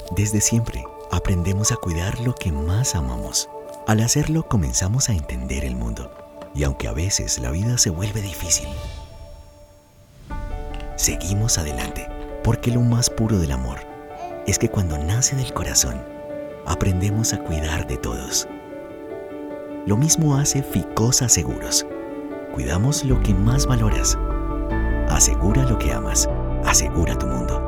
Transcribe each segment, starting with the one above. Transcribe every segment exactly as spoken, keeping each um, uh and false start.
Desde siempre, aprendemos a cuidar lo que más amamos. Al hacerlo, comenzamos a entender el mundo. Y aunque a veces la vida se vuelve difícil, seguimos adelante, porque lo más puro del amor es que cuando nace del corazón, aprendemos a cuidar de todos. Lo mismo hace Ficosa Seguros. Cuidamos lo que más valoras. Asegura lo que amas. Asegura tu mundo.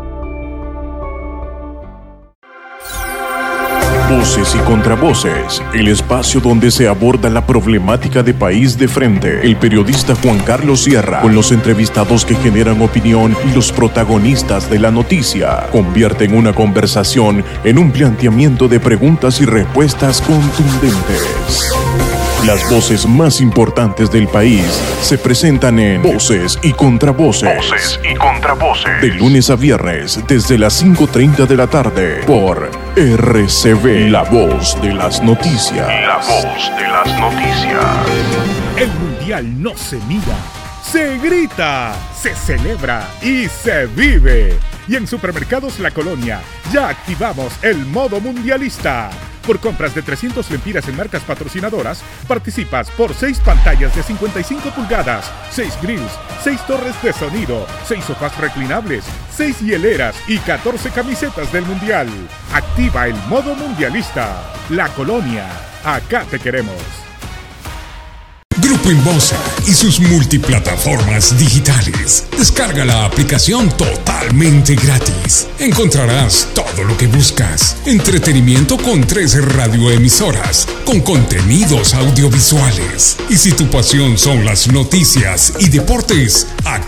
Voces y contravoces, el espacio donde se aborda la problemática de país de frente. El periodista Juan Carlos Sierra, con los entrevistados que generan opinión y los protagonistas de la noticia, convierten una conversación en un planteamiento de preguntas y respuestas contundentes. Las voces más importantes del país se presentan en Voces y Contravoces. Voces y Contravoces. De lunes a viernes, desde las cinco treinta de la tarde, por R C V, la voz de las noticias. La voz de las noticias. El mundial no se mira, se grita, se celebra y se vive. Y en Supermercados La Colonia ya activamos el modo mundialista. Por compras de trescientos lempiras en marcas patrocinadoras, participas por seis pantallas de cincuenta y cinco pulgadas, seis grills, seis torres de sonido, seis sofás reclinables, seis hieleras y catorce camisetas del Mundial. Activa el modo mundialista. La Colonia, acá te queremos. Grupo Inbosa y sus multiplataformas digitales. Descarga la aplicación totalmente gratis. Encontrarás todo lo que buscas. Entretenimiento con tres radioemisoras, con contenidos audiovisuales. Y si tu pasión son las noticias y deportes,